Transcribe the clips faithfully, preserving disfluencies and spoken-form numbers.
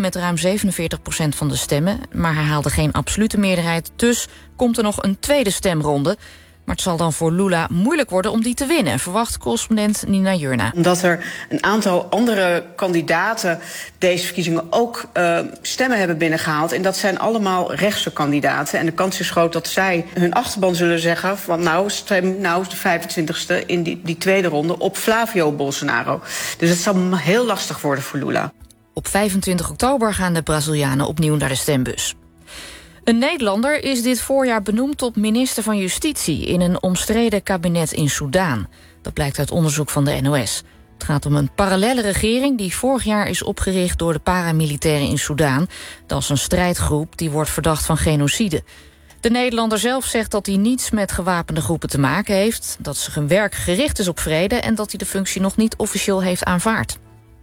met ruim zevenenveertig procent van de stemmen, maar hij haalde geen absolute meerderheid. Dus komt er nog een tweede stemronde. Maar het zal dan voor Lula moeilijk worden om die te winnen, verwacht correspondent Nina Jurna. Omdat er een aantal andere kandidaten deze verkiezingen ook uh, stemmen hebben binnengehaald. En dat zijn allemaal rechtse kandidaten. En de kans is groot dat zij hun achterban zullen zeggen van nou, stem nou de vijfentwintigste in die, die tweede ronde op Flavio Bolsonaro. Dus het zal heel lastig worden voor Lula. Op vijfentwintig oktober gaan de Brazilianen opnieuw naar de stembus. Een Nederlander is dit voorjaar benoemd tot minister van Justitie in een omstreden kabinet in Soedan. Dat blijkt uit onderzoek van de N O S. Het gaat om een parallelle regering die vorig jaar is opgericht door de paramilitairen in Soedan. Dat is een strijdgroep die wordt verdacht van genocide. De Nederlander zelf zegt dat hij niets met gewapende groepen te maken heeft, dat zijn werk gericht is op vrede en dat hij de functie nog niet officieel heeft aanvaard.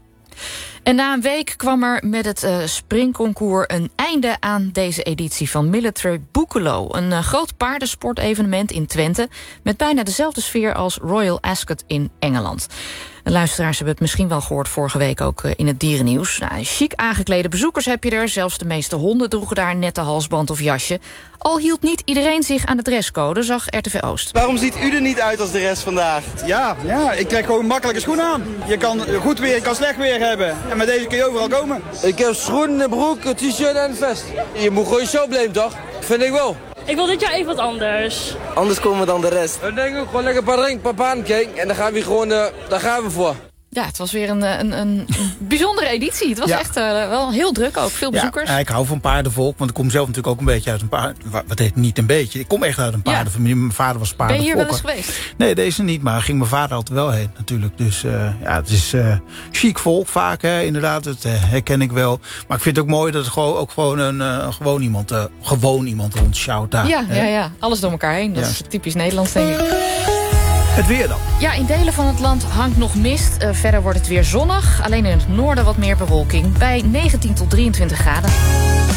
En na een week kwam er met het uh, springconcours een einde aan deze editie van Military Boekelo. Een uh, groot paardensportevenement in Twente met bijna dezelfde sfeer als Royal Ascot in Engeland. De luisteraars hebben het misschien wel gehoord vorige week ook uh, in het dierennieuws. Nou, chic aangeklede bezoekers heb je er. Zelfs de meeste honden droegen daar een nette halsband of jasje. Al hield niet iedereen zich aan de dresscode, zag R T V Oost. Waarom ziet u er niet uit als de rest vandaag? Ja, ja, ik trek gewoon makkelijke schoenen aan. Je kan goed weer, je kan slecht weer hebben. En met deze kun je overal komen. Ik heb schoenen, broek, t-shirt en vest. Je moet gewoon zo blijven, toch? Vind ik wel. Ik wil dit jaar even wat anders. Anders komen we dan de rest. Dan denk ik gewoon lekker een paar ring, een paar paardenkijk. En dan gaan we gewoon, uh, daar gaan we voor. Ja, het was weer een, een, een bijzondere editie. Het was ja. echt uh, wel heel druk ook, veel bezoekers. Ja, ik hou van paardenvolk, want ik kom zelf natuurlijk ook een beetje uit een paard. Wat heet niet een beetje? Ik kom echt uit een paardenfamilie. Ja. Mijn vader was paardenfokker. Ben je hier wel eens geweest? Nee, deze niet, maar ging mijn vader altijd wel heen natuurlijk. Dus uh, ja, het is uh, chic volk vaak, hè, inderdaad. Dat uh, herken ik wel. Maar ik vind het ook mooi dat het gewoon, ook gewoon een uh, gewoon iemand, uh, gewoon iemand rondsjouwt daar. Ja, ja, ja, alles door elkaar heen. Dat ja. is typisch Nederlands, denk ik. Het weer dan? Ja, in delen van het land hangt nog mist. Uh, verder wordt het weer zonnig. Alleen in het noorden wat meer bewolking. Bij negentien tot drieëntwintig graden.